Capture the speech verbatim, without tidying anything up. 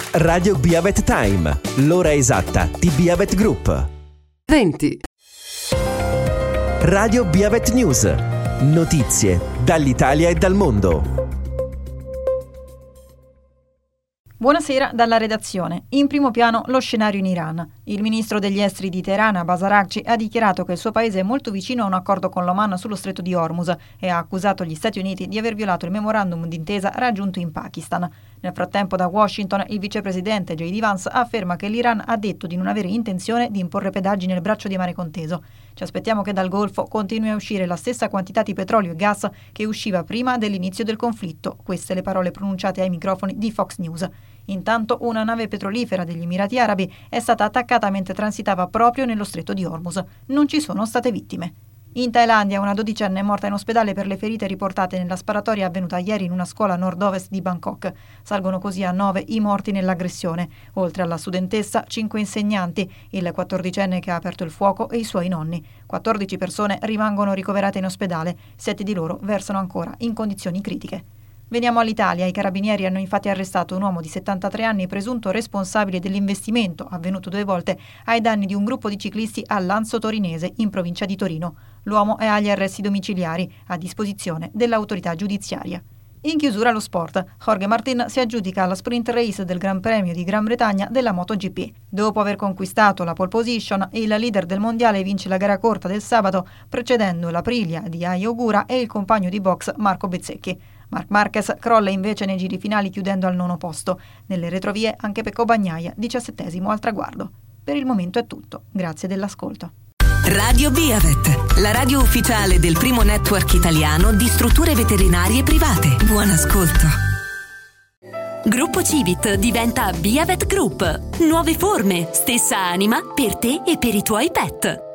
Radio Biavet Time, l'ora esatta di Biavet Group. venti. Radio Biavet News, notizie dall'Italia e dal mondo. Buonasera dalla redazione. In primo piano lo scenario in Iran. Il ministro degli esteri di Teheran, Abbas Araghchi, ha dichiarato che il suo paese è molto vicino a un accordo con l'Oman sullo stretto di Hormuz e ha accusato gli Stati Uniti di aver violato il memorandum d'intesa raggiunto in Pakistan. Nel frattempo, da Washington, il vicepresidente J D Vance afferma che l'Iran ha detto di non avere intenzione di imporre pedaggi nel braccio di mare conteso. Ci aspettiamo che dal Golfo continui a uscire la stessa quantità di petrolio e gas che usciva prima dell'inizio del conflitto. Queste le parole pronunciate ai microfoni di Fox News. Intanto una nave petrolifera degli Emirati Arabi è stata attaccata mentre transitava proprio nello stretto di Hormuz. Non ci sono state vittime. In Thailandia una dodicenne è morta in ospedale per le ferite riportate nella sparatoria avvenuta ieri in una scuola a nord-ovest di Bangkok. Salgono così a nove i morti nell'aggressione. Oltre alla studentessa, cinque insegnanti, il quattordicenne che ha aperto il fuoco e i suoi nonni. quattordici persone rimangono ricoverate in ospedale, sette di loro versano ancora in condizioni critiche. Veniamo all'Italia. I carabinieri hanno infatti arrestato un uomo di settantatré anni presunto responsabile dell'investimento avvenuto due volte ai danni di un gruppo di ciclisti a Lanzo Torinese in provincia di Torino. L'uomo è agli arresti domiciliari a disposizione dell'autorità giudiziaria. In chiusura lo sport. Jorge Martin si aggiudica la sprint race del Gran Premio di Gran Bretagna della MotoGP. Dopo aver conquistato la pole position, il leader del mondiale vince la gara corta del sabato, precedendo l'Aprilia di Ai Ogura e il compagno di box Marco Bezzecchi. Marc Marquez crolla invece nei giri finali chiudendo al nono posto. Nelle retrovie anche Pecco Bagnaia, diciassettesimo al traguardo. Per il momento è tutto. Grazie dell'ascolto. Radio Biavet, la radio ufficiale del primo network italiano di strutture veterinarie private. Buon ascolto. Gruppo Civit diventa Biavet Group. Nuove forme, stessa anima per te e per i tuoi pet.